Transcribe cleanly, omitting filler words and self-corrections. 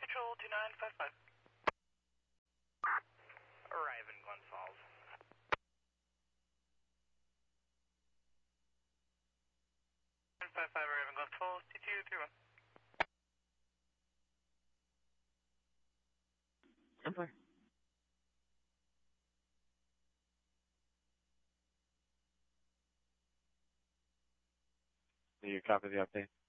Control 2955. Arrive in Glen Falls. 955, arrive in Glen Falls, T231. Simpler. Do you copy the update?